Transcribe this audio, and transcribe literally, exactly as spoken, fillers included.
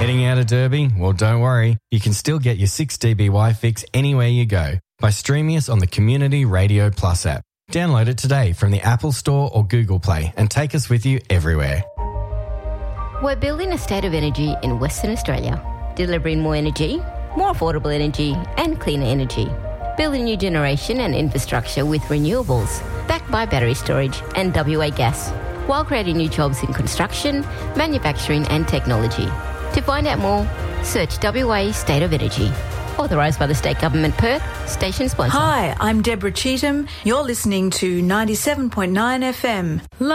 Heading out of Derby? Well, don't worry. You can still get your six D B Y fix anywhere you go by streaming us on the Community Radio Plus app. Download it today from the Apple Store or Google Play and take us with you everywhere. We're building a state of energy in Western Australia, delivering more energy, more affordable energy and cleaner energy. Building new generation and infrastructure with renewables, backed by battery storage and W A gas, while creating new jobs in construction, manufacturing and technology. To find out more, search W A State of Energy. Authorised by the State Government Perth, station sponsor. Hi, I'm Deborah Cheetham. You're listening to ninety-seven point nine F M.